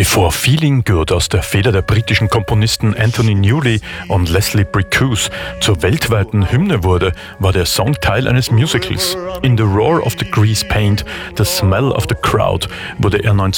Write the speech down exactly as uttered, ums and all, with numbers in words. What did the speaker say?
Bevor Feeling Good aus der Feder der britischen Komponisten Anthony Newley und Leslie Bricusse zur weltweiten Hymne wurde, war der Song Teil eines Musicals. In The Roar of the Grease Paint, The Smell of the Crowd wurde er